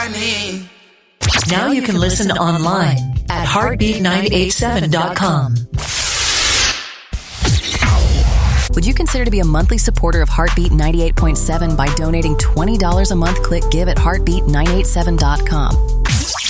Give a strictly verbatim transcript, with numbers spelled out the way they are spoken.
Now you can listen online at heartbeat nine eighty-seven dot com. Would you consider to be a monthly supporter of Heartbeat ninety-eight point seven by donating twenty dollars a month? Click Give at heartbeat nine eighty-seven dot com.